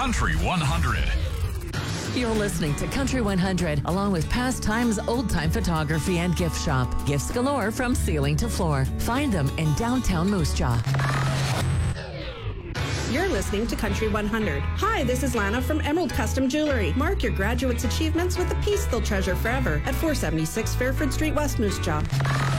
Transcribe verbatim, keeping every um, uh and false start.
Country one hundred. You're listening to Country one hundred, along with Pastimes Old Time Photography and Gift Shop. Gifts galore from ceiling to floor. Find them in downtown Moose Jaw. You're listening to Country one hundred. Hi, this is Lana from Emerald Custom Jewelry. Mark your graduate's achievements with a piece they'll treasure forever at four seventy-six Fairford Street, West Moose Jaw.